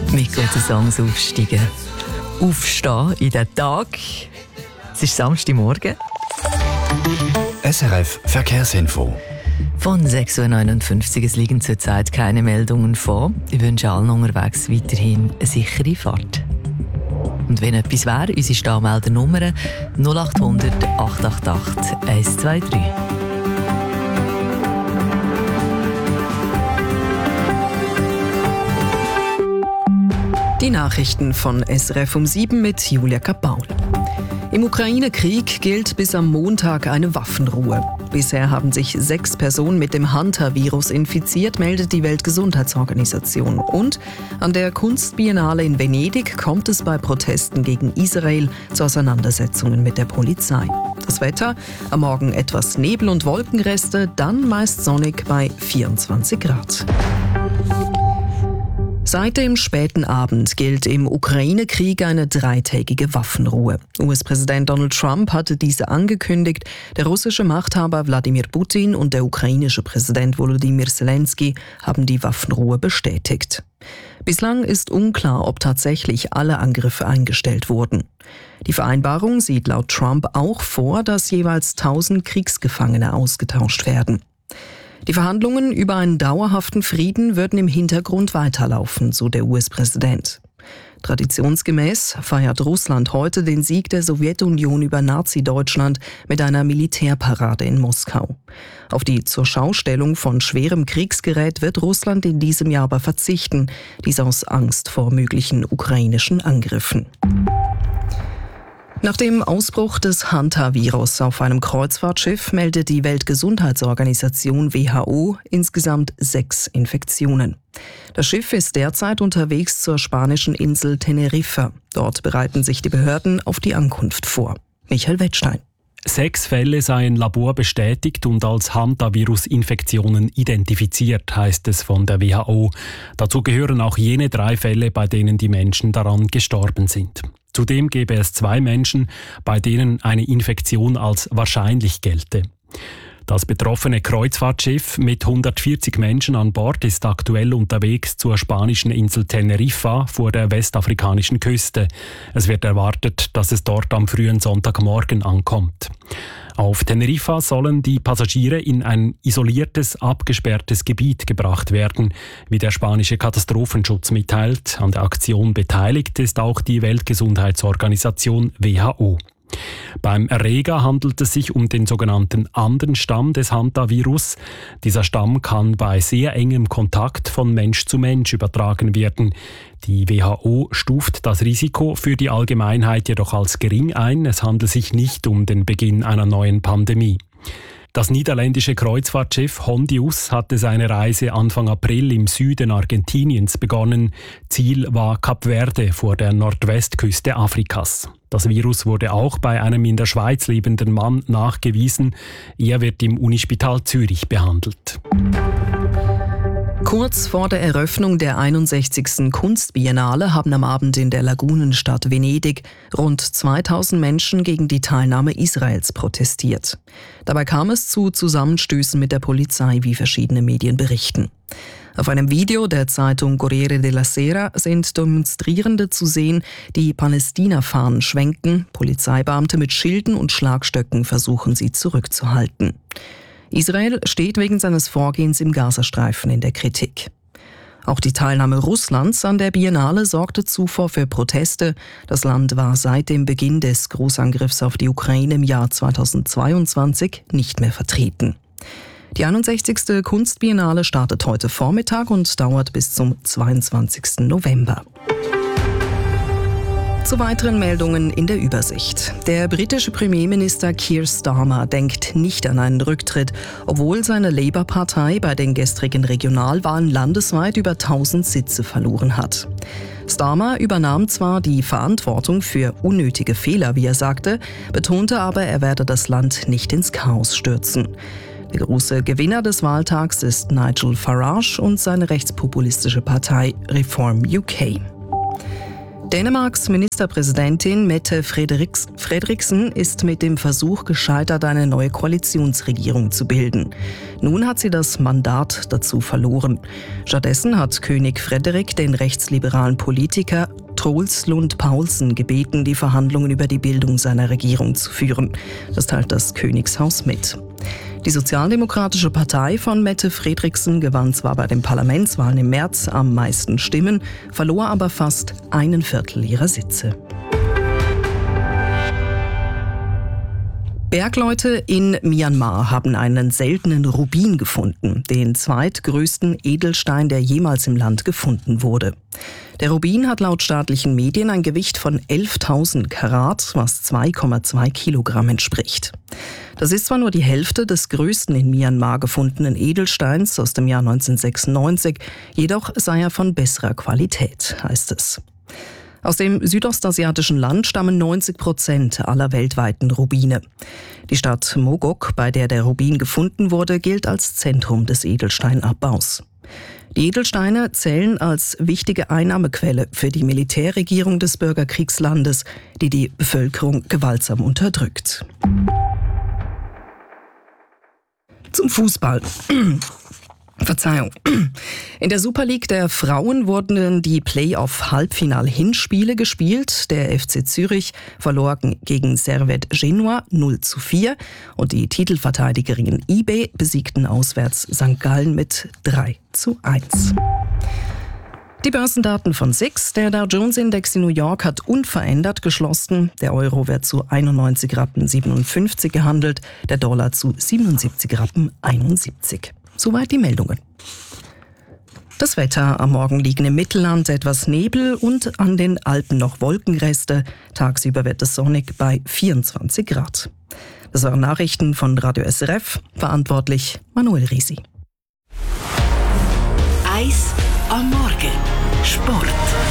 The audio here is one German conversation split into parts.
Mit guten Songs aufsteigen. Aufstehen in den Tag. Es ist Samstagmorgen. SRF Verkehrsinfo. Von 6.59 Uhr, es liegen zurzeit keine Meldungen vor. Ich wünsche allen unterwegs weiterhin eine sichere Fahrt. Und wenn etwas wäre, unsere Stahmeldernummer 0800 888 123. Die Nachrichten von SRF um 7 mit Julia Kapaul. Im Ukraine-Krieg gilt bis am Montag eine Waffenruhe. Bisher haben sich 6 Personen mit dem Hunter-Virus infiziert, meldet die Weltgesundheitsorganisation. Und an der Kunstbiennale in Venedig kommt es bei Protesten gegen Israel zu Auseinandersetzungen mit der Polizei. Das Wetter: am Morgen etwas Nebel und Wolkenreste, dann meist sonnig bei 24 Grad. Seit dem späten Abend gilt im Ukraine-Krieg eine 3-tägige Waffenruhe. US-Präsident Donald Trump hatte diese angekündigt. Der russische Machthaber Wladimir Putin und der ukrainische Präsident Volodymyr Zelensky haben die Waffenruhe bestätigt. Bislang ist unklar, ob tatsächlich alle Angriffe eingestellt wurden. Die Vereinbarung sieht laut Trump auch vor, dass jeweils 1000 Kriegsgefangene ausgetauscht werden. Die Verhandlungen über einen dauerhaften Frieden würden im Hintergrund weiterlaufen, so der US-Präsident. Traditionsgemäß feiert Russland heute den Sieg der Sowjetunion über Nazi-Deutschland mit einer Militärparade in Moskau. Auf die Zurschaustellung von schwerem Kriegsgerät wird Russland in diesem Jahr aber verzichten, dies aus Angst vor möglichen ukrainischen Angriffen. Nach dem Ausbruch des Hunter-Virus auf einem Kreuzfahrtschiff meldet die Weltgesundheitsorganisation WHO insgesamt 6 Infektionen. Das Schiff ist derzeit unterwegs zur spanischen Insel Teneriffa. Dort bereiten sich die Behörden auf die Ankunft vor. Michael Wettstein. 6 Fälle seien Labor bestätigt und als Hantavirus-Infektionen identifiziert, heisst es von der WHO. Dazu gehören auch jene 3 Fälle, bei denen die Menschen daran gestorben sind. Zudem gäbe es 2 Menschen, bei denen eine Infektion als wahrscheinlich gelte. Das betroffene Kreuzfahrtschiff mit 140 Menschen an Bord ist aktuell unterwegs zur spanischen Insel Teneriffa vor der westafrikanischen Küste. Es wird erwartet, dass es dort am frühen Sonntagmorgen ankommt. Auf Teneriffa sollen die Passagiere in ein isoliertes, abgesperrtes Gebiet gebracht werden, wie der spanische Katastrophenschutz mitteilt. An der Aktion beteiligt ist auch die Weltgesundheitsorganisation WHO. Beim Erreger handelt es sich um den sogenannten Andenstamm des Hantavirus. Dieser Stamm kann bei sehr engem Kontakt von Mensch zu Mensch übertragen werden. Die WHO stuft das Risiko für die Allgemeinheit jedoch als gering ein. Es handelt sich nicht um den Beginn einer neuen Pandemie. Das niederländische Kreuzfahrtschiff Hondius hatte seine Reise Anfang April im Süden Argentiniens begonnen. Ziel war Kap Verde vor der Nordwestküste Afrikas. Das Virus wurde auch bei einem in der Schweiz lebenden Mann nachgewiesen. Er wird im Unispital Zürich behandelt. Kurz vor der Eröffnung der 61. Kunstbiennale haben am Abend in der Lagunenstadt Venedig rund 2000 Menschen gegen die Teilnahme Israels protestiert. Dabei kam es zu Zusammenstößen mit der Polizei, wie verschiedene Medien berichten. Auf einem Video der Zeitung Corriere della Sera sind Demonstrierende zu sehen, die Palästina-Fahnen schwenken. Polizeibeamte mit Schilden und Schlagstöcken versuchen sie zurückzuhalten. Israel steht wegen seines Vorgehens im Gazastreifen in der Kritik. Auch die Teilnahme Russlands an der Biennale sorgte zuvor für Proteste. Das Land war seit dem Beginn des Großangriffs auf die Ukraine im Jahr 2022 nicht mehr vertreten. Die 61. Kunstbiennale startet heute Vormittag und dauert bis zum 22. November. Zu weiteren Meldungen in der Übersicht. Der britische Premierminister Keir Starmer denkt nicht an einen Rücktritt, obwohl seine Labour-Partei bei den gestrigen Regionalwahlen landesweit über 1000 Sitze verloren hat. Starmer übernahm zwar die Verantwortung für unnötige Fehler, wie er sagte, betonte aber, er werde das Land nicht ins Chaos stürzen. Der große Gewinner des Wahltags ist Nigel Farage und seine rechtspopulistische Partei Reform UK. Dänemarks Ministerpräsidentin Mette Frederiksen ist mit dem Versuch gescheitert, eine neue Koalitionsregierung zu bilden. Nun hat sie das Mandat dazu verloren. Stattdessen hat König Frederik den rechtsliberalen Politiker Troels Lund Poulsen gebeten, die Verhandlungen über die Bildung seiner Regierung zu führen. Das teilt das Königshaus mit. Die Sozialdemokratische Partei von Mette Frederiksen gewann zwar bei den Parlamentswahlen im März am meisten Stimmen, verlor aber fast 1/4 ihrer Sitze. Bergleute in Myanmar haben einen seltenen Rubin gefunden, den zweitgrößten Edelstein, der jemals im Land gefunden wurde. Der Rubin hat laut staatlichen Medien ein Gewicht von 11.000 Karat, was 2,2 Kilogramm entspricht. Das ist zwar nur die Hälfte des größten in Myanmar gefundenen Edelsteins aus dem Jahr 1996, jedoch sei er von besserer Qualität, heißt es. Aus dem südostasiatischen Land stammen 90% aller weltweiten Rubine. Die Stadt Mogok, bei der der Rubin gefunden wurde, gilt als Zentrum des Edelsteinabbaus. Die Edelsteine zählen als wichtige Einnahmequelle für die Militärregierung des Bürgerkriegslandes, die die Bevölkerung gewaltsam unterdrückt. Zum Fußball. Verzeihung. In der Super League der Frauen wurden die Playoff-Halbfinal-Hinspiele gespielt. Der FC Zürich verlor gegen Servette Genua 0:4 und die Titelverteidigerinnen IB besiegten auswärts St. Gallen mit 3:1. Die Börsendaten von SIX. Der Dow Jones Index in New York hat unverändert geschlossen. Der Euro wird zu 91,57 Rappen gehandelt, der Dollar zu 77,71 Rappen. Soweit die Meldungen. Das Wetter: Am Morgen liegen im Mittelland etwas Nebel und an den Alpen noch Wolkenreste. Tagsüber wird es sonnig bei 24 Grad. Das waren Nachrichten von Radio SRF. Verantwortlich Manuel Risi. Eis am Morgen. Sport.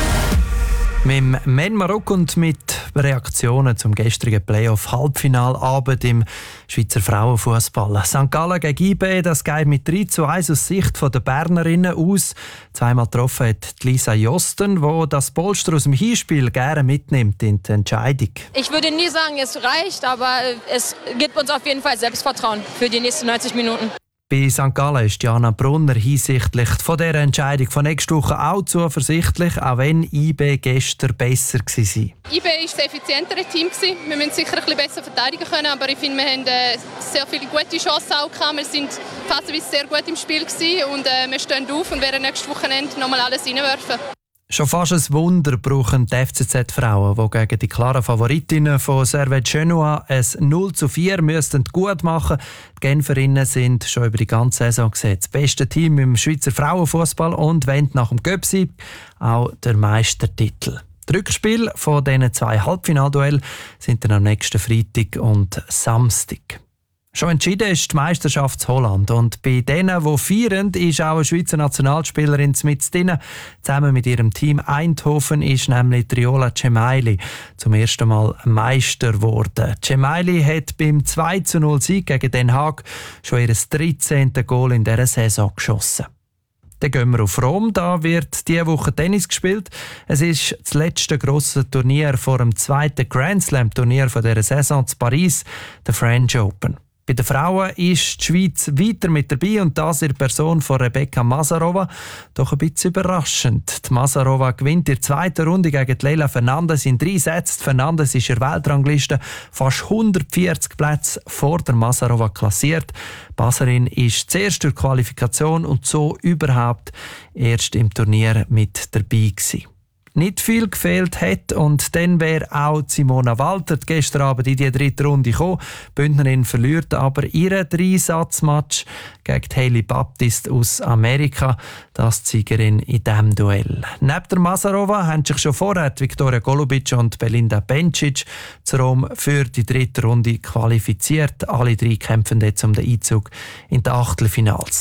Mit Men Marokko und mit Reaktionen zum gestrigen Playoff-Halbfinalabend im Schweizer Frauenfußball. St. Gallen gegen IB, das geht mit 3:1 aus Sicht der Bernerinnen aus. Zweimal getroffen hat Lisa Josten, die das Polster aus dem Hinspiel gerne mitnimmt in die Entscheidung. Ich würde nie sagen, es reicht, aber es gibt uns auf jeden Fall Selbstvertrauen für die nächsten 90 Minuten. Bei St. Gallen ist Jana Brunner hinsichtlich von dieser Entscheidung von nächster Woche auch zuversichtlich, auch wenn IB gestern besser war. IB war das effizientere Team. Wir müssen sicher ein bisschen besser verteidigen können, aber ich finde, wir haben sehr viele gute Chancen auch gehabt. Wir sind phasenweise sehr gut im Spiel und wir stehen auf und werden nächstes Wochenende nochmal alles reinwerfen. Schon fast ein Wunder brauchen die FCZ-Frauen, die gegen die klaren Favoritinnen von Servette Genua ein 0:4 müssten gut machen. Die Genferinnen sind schon über die ganze Saison gesehen das beste Team im Schweizer Frauenfußball und wollen nach dem Göpsieg auch den Meistertitel. Die Rückspiele von diesen 2 Halbfinalduellen sind dann am nächsten Freitag und Samstag. Schon entschieden ist die Meisterschaft in Holland. Und bei denen, die feiern, ist auch eine Schweizer Nationalspielerin mit drin. Zusammen mit ihrem Team Eindhoven ist nämlich Riola Cemaili zum ersten Mal Meister geworden. Cemaili hat beim 2:0 Sieg gegen Den Haag schon ihr 13. Goal in dieser Saison geschossen. Dann gehen wir auf Rom. Da wird diese Woche Tennis gespielt. Es ist das letzte grosse Turnier vor dem zweiten Grand Slam-Turnier dieser Saison in Paris, der French Open. Bei den Frauen ist die Schweiz weiter mit dabei und das in Person von Rebecca Masarova. Doch ein bisschen überraschend. Die Masarova gewinnt in der zweiten Runde gegen Leila Fernandes in 3 Sätzen. Fernandes ist in der Weltrangliste fast 140 Plätze vor der Masarova klassiert. Die Baserin ist zuerst durch Qualifikation und so überhaupt erst im Turnier mit dabei gewesen. Nicht viel gefehlt hat und dann wäre auch Simona Walter gestern Abend in die 3. Runde gekommen. Die Bündnerin verliert aber ihren 3-Satz-Match gegen Hailey Baptiste aus Amerika, das Siegerin in diesem Duell. Neben der Masarova haben sich schon vorher Viktoria Golubic und Belinda Bencic zu Rom für die 3. Runde qualifiziert. Alle 3 kämpfen jetzt um den Einzug in die Achtelfinals.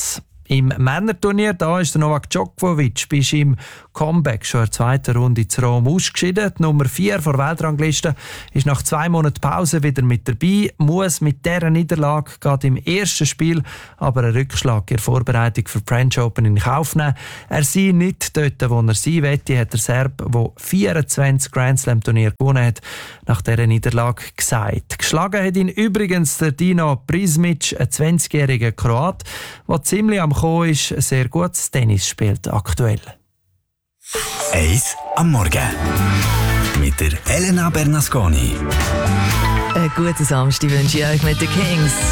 Im Männerturnier da ist der Novak Djokovic bei seinem Comeback schon in der zweiten Runde zu Rom ausgeschieden. Die Nummer 4 vor Weltrangliste ist nach 2 Monaten Pause wieder mit dabei, muss mit dieser Niederlage gerade im ersten Spiel aber einen Rückschlag in der Vorbereitung für die French Open in Kauf nehmen. Er sei nicht dort, wo er sein wollte, hat der Serb, der 24 Grand Slam Turnier gewonnen hat, nach dieser Niederlage gesagt. Geschlagen hat ihn übrigens der Dino Prismic, ein 20-jähriger Kroat, der ziemlich am Kommen ist, sehr gutes Tennis spielt aktuell. Eis am Morgen mit der Elena Bernasconi. Einen guten Samstag wünsche ich euch mit den Kings.